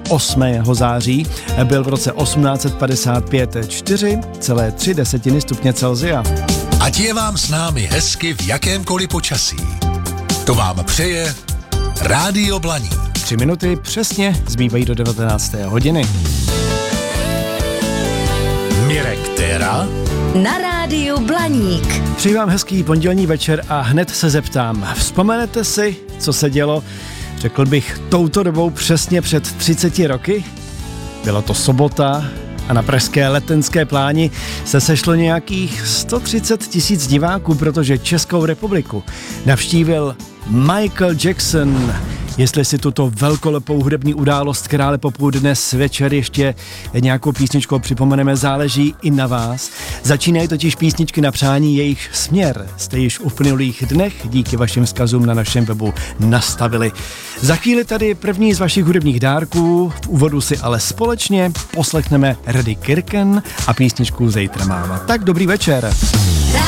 8. září byl v roce 1855 4,3 stupně Celsia. Ať je vám s námi hezky v jakémkoliv počasí. To vám přeje Rádio Blaník. 3 minuty přesně zbývají do 19. hodiny. Mirek Téra na Rádiu Blaník. Přeji vám hezký pondělní večer a hned se zeptám. Vzpomenete si, co se dělo, řekl bych, touto dobou přesně před 30 roky? Bylo to sobota a na pražské Letenské pláni se sešlo nějakých 130 000 diváků, protože Českou republiku navštívil Michael Jackson. Jestli si tuto velkolepou hudební událost krále popu dnes večer ještě nějakou písničkou připomeneme, záleží i na vás. Začínají totiž písničky na přání, jejich směr jste již v uplynulých dnech díky vašim vzkazům na našem webu nastavili. Za chvíli tady první z vašich hudebních dárků, v úvodu si ale společně poslechneme Reddy Kirken a písničku Zítra máma. Tak dobrý večer.